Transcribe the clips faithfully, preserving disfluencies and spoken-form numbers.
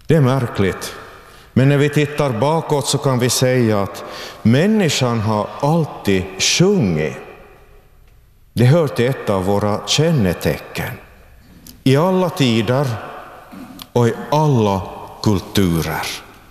Det är märkligt. Men när vi tittar bakåt så kan vi säga att människan har alltid sjungit. Det hör till ett av våra kännetecken. I alla tider och i alla kulturer.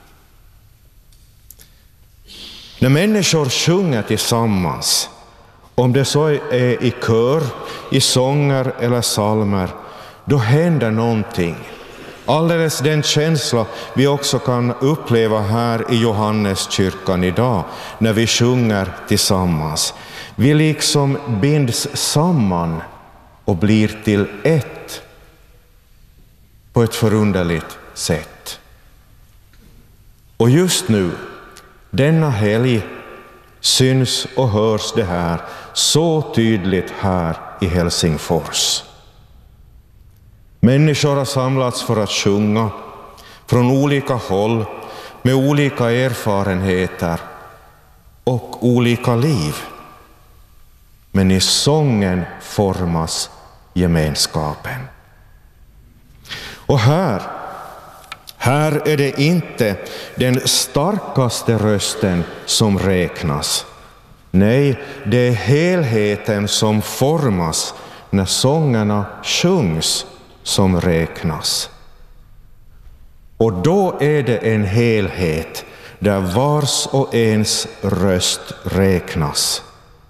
När människor sjunger tillsammans, om det så är i kör, i sånger eller psalmer, då händer någonting. Alldeles den känsla vi också kan uppleva här i Johanneskyrkan idag när vi sjunger tillsammans. Vi liksom binds samman och blir till ett på ett förunderligt sätt. Och just nu, denna helg, syns och hörs det här så tydligt här i Helsingfors. Människor har samlats för att sjunga från olika håll med olika erfarenheter och olika liv. Men i sången formas gemenskapen. Och här, här är det inte den starkaste rösten som räknas. Nej, det är helheten som formas när sångerna sjungs som räknas. Och då är det en helhet där vars och ens röst räknas.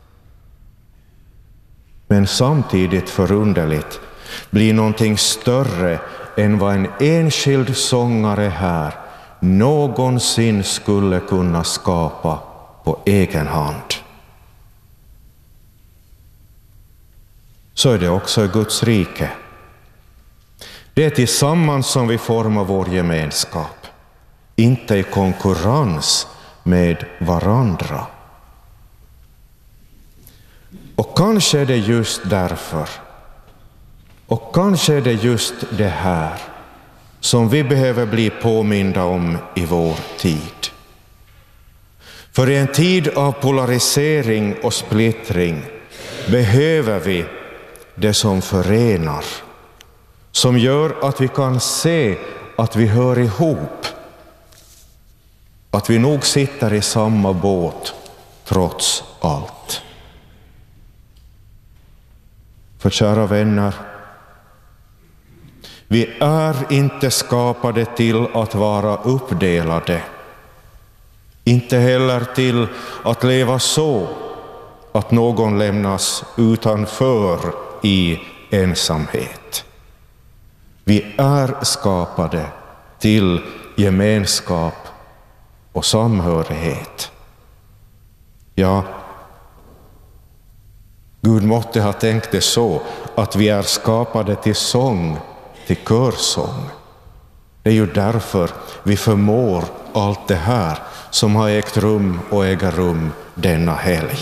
Men samtidigt förunderligt blir någonting större än vad en enskild sångare här någonsin skulle kunna skapa på egen hand. Så är det också i Guds rike. Det är tillsammans som vi formar vår gemenskap, inte i konkurrens med varandra. Och kanske är det just därför, och kanske är det just det här som vi behöver bli påminda om i vår tid. För i en tid av polarisering och splittring behöver vi det som förenar, som gör att vi kan se att vi hör ihop, att vi nog sitter i samma båt trots allt. För kära vänner, vi är inte skapade till att vara uppdelade, inte heller till att leva så att någon lämnas utanför i ensamhet. Vi är skapade till gemenskap och samhörighet. Ja, Gud måtte ha tänkt det så att vi är skapade till sång, till körsång. Det är ju därför vi förmår allt det här som har ägt rum och äger rum denna helg.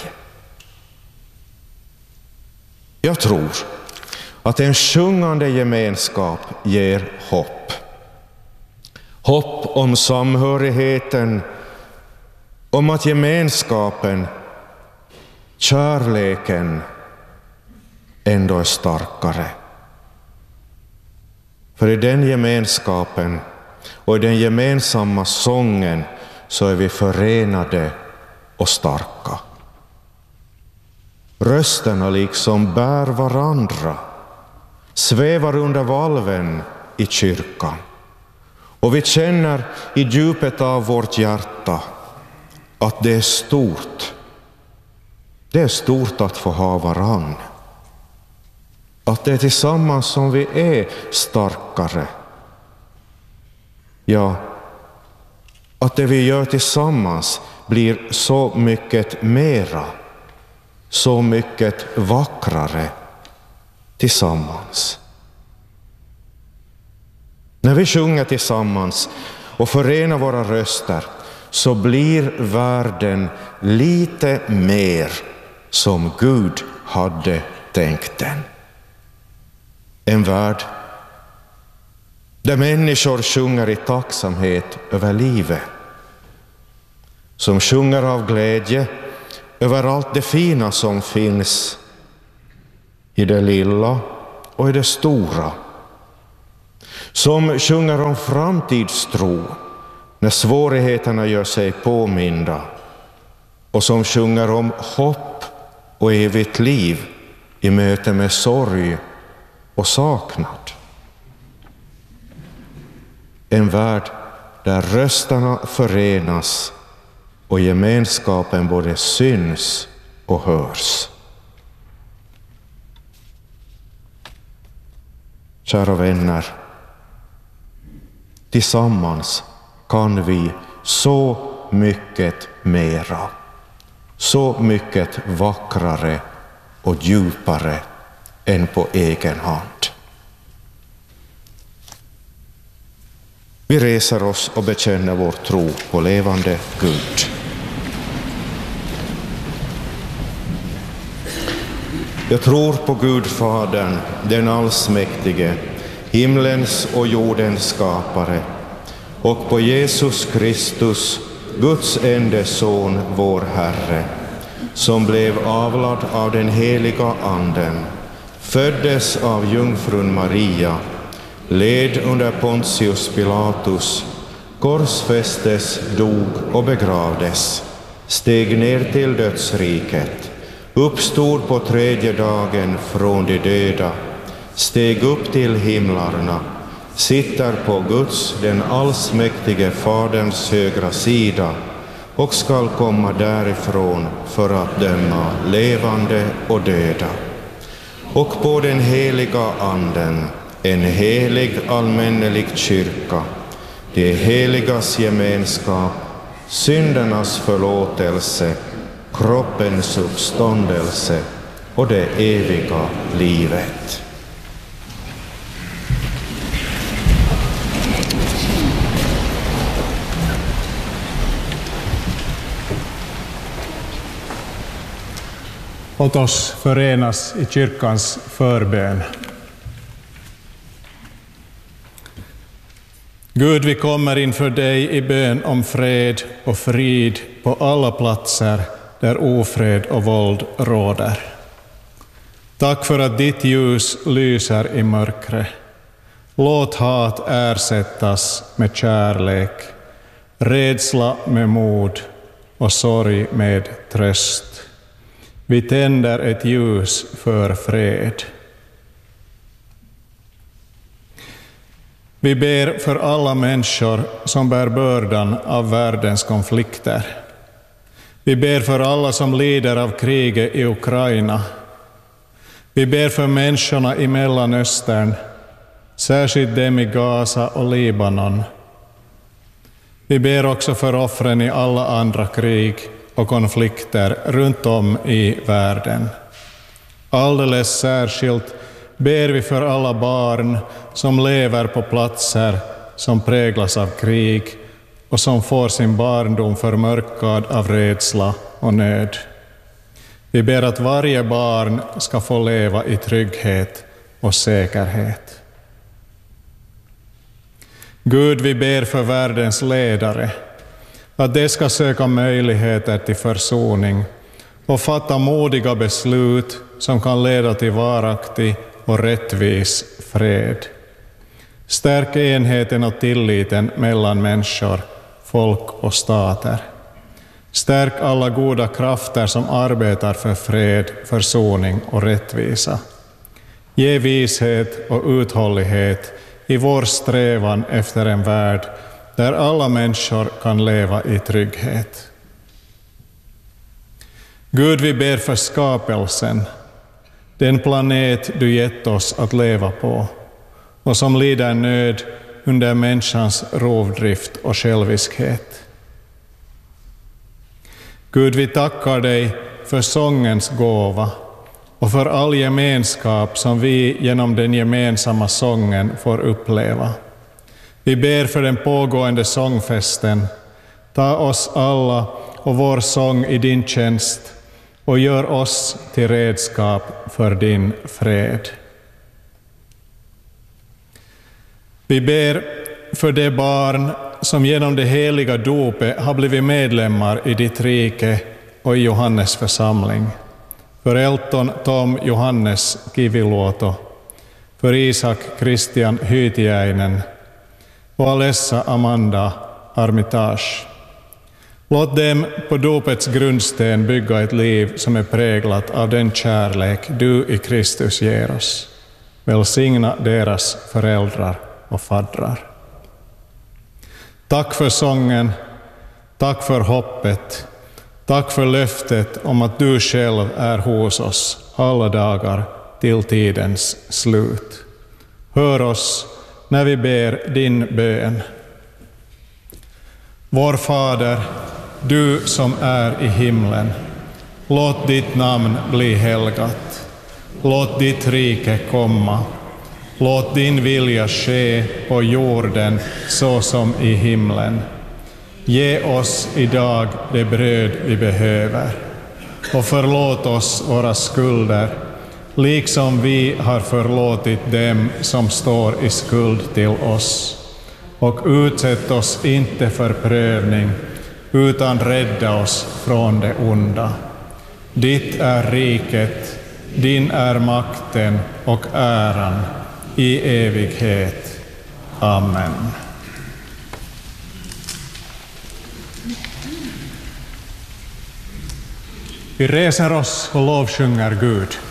Jag tror att en sjungande gemenskap ger hopp. Hopp om samhörigheten, om att gemenskapen, kärleken ändå är starkare. För i den gemenskapen och i den gemensamma sången så är vi förenade och starka. Rösterna liksom bär varandra, svävar under valven i kyrkan. Och vi känner i djupet av vårt hjärta att det är stort. Det är stort att få ha varann. Att det är tillsammans som vi är starkare. Ja, att det vi gör tillsammans blir så mycket mera, så mycket vackrare tillsammans. När vi sjunger tillsammans och förenar våra röster så blir världen lite mer som Gud hade tänkt den. En värld där människor sjunger i tacksamhet över livet, som sjunger av glädje över allt det fina som finns i det lilla och i det stora, som sjunger om framtidstro när svårigheterna gör sig påminda, och som sjunger om hopp och evigt liv i möte med sorg och saknad. En värld där rösterna förenas och gemenskapen både syns och hörs. Kära vänner, tillsammans kan vi så mycket mera, så mycket vackrare och djupare än på egen hand. Vi reser oss och bekänner vår tro på levande Gud. Jag tror på Gud Fadern, den allsmäktige, himlens och jordens skapare, och på Jesus Kristus, Guds enda son, vår Herre, som blev avlad av den heliga Anden, föddes av jungfrun Maria, led under Pontius Pilatus, korsfästes, dog och begravdes, steg ner till dödsriket, uppstod på tredje dagen från de döda, steg upp till himlarna, sitter på Guds, den allsmäktige Faderns högra sida och skall komma därifrån för att döma levande och döda. Och på den heliga Anden, en helig allmännelig kyrka, det heligas gemenskap, syndernas förlåtelse, kroppens uppståndelse och det eviga livet. Låt oss förenas i kyrkans förbön. Gud, vi kommer inför dig i bön om fred och frid på alla platser där ofred och våld råder. Tack för att ditt ljus lyser i mörkret. Låt hat ersättas med kärlek, rädsla med mod och sorg med tröst. Vi tänder ett ljus för fred. Vi ber för alla människor som bär bördan av världens konflikter. Vi ber för alla som lider av kriget i Ukraina. Vi ber för människorna i Mellanöstern, särskilt dem i Gaza och Libanon. Vi ber också för offren i alla andra krig och konflikter runt om i världen. Alldeles särskilt ber vi för alla barn som lever på platser som präglas av krig och som får sin barndom förmörkad av rädsla och nöd. Vi ber att varje barn ska få leva i trygghet och säkerhet. Gud, vi ber för världens ledare, att de ska söka möjligheter till försoning och fatta modiga beslut som kan leda till varaktig och rättvis fred. Stärk enheten och tilliten mellan människor, folk och stater. Stärk alla goda krafter som arbetar för fred, försoning och rättvisa. Ge vishet och uthållighet i vår strävan efter en värld där alla människor kan leva i trygghet. Gud, vi ber för skapelsen, den planet du gett oss att leva på och som lider nöd under människans rovdrift och själviskhet. Gud, vi tackar dig för sångens gåva och för all gemenskap som vi genom den gemensamma sången får uppleva. Vi ber för den pågående sångfesten. Ta oss alla och vår sång i din tjänst och gör oss till redskap för din fred. Vi ber för de barn som genom det heliga dopet har blivit medlemmar i ditt rike och i Johannes församling. För Elton, Tom, Johannes, Kiviluoto. för Isak Christian Hytiäinen och Alessa Amanda Armitage. Låt dem på dopets grundsten bygga ett liv som är präglat av den kärlek du i Kristus ger oss. Välsigna deras föräldrar och faddrar. Tack för sången, tack för hoppet, tack för löftet om att du själv är hos oss alla dagar till tidens slut. Hör oss när vi ber din bön. Vår Fader, du som är i himlen, låt ditt namn bli helgat. Låt ditt rike komma. Låt din vilja ske på jorden så som i himlen. Ge oss idag det bröd vi behöver och förlåt oss våra skulder, liksom vi har förlåtit dem som står i skuld till oss. Och utsätt oss inte för prövning, utan rädda oss från det onda. Ditt är riket, din är makten och äran i evighet. Amen. Vi reser oss och lovsjunger Gud.